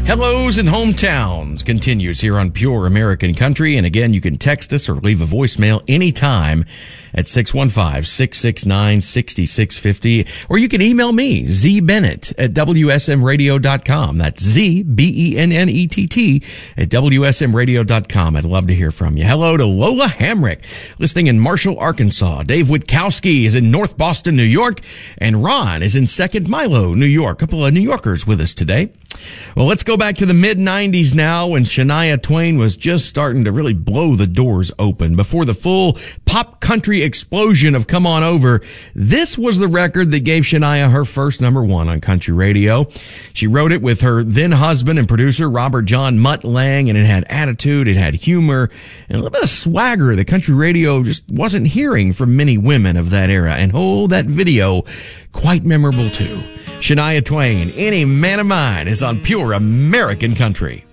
Hellos and Hometowns continues here on Pure American Country. And again, you can text us or leave a voicemail anytime at 615-669-6650. Or you can email me, zbennett at WSMradio.com. That's ZBENNETT at WSMradio.com. I'd love to hear from you. Hello to Lola Hamrick, listening in Marshall, Arkansas. Dave Witkowski is in North Boston, New York. And Ron is in Second Milo, New York. A couple of New Yorkers with us today. Well, let's go back to the mid-90s now when Shania Twain was just starting to really blow the doors open. Before the full pop country explosion of Come On Over, this was the record that gave Shania her first #1 on country radio. She wrote it with her then husband and producer, Robert John Mutt Lang, and it had attitude, it had humor, and a little bit of swagger that country radio just wasn't hearing from many women of that era. And oh, that video, quite memorable too. Shania Twain, Any Man of Mine, is on Pure American Country.